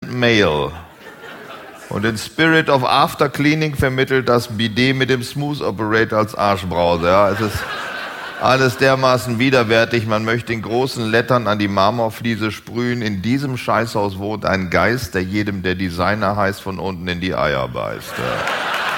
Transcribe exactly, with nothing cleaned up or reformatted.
Prozent Male. Und den Spirit of After Cleaning vermittelt das Bidet mit dem Smooth Operator als Arschbrause. Ja, es ist alles dermaßen widerwärtig. Man möchte in großen Lettern an die Marmorfliese sprühen. In diesem Scheißhaus wohnt ein Geist, der jedem, der Designer heißt, von unten in die Eier beißt. Ja.